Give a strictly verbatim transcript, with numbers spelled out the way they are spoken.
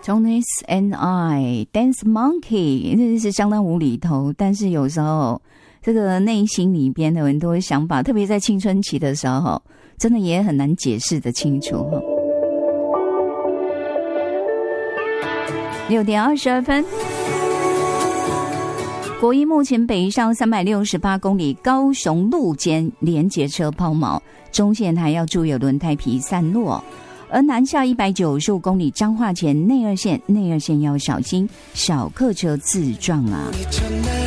Tony and I Dance Monkey 这是相当无厘头，但是有时候这个内心里边的很多想法，特别在青春期的时候，真的也很难解释的清楚。六点二十二分，国一目前北上三百六十八公里，高雄路间连结车抛锚，中线还要注意有轮胎皮散落。而南下一百九十五公里，彰化前内二线内二线要小心小客车自撞啊。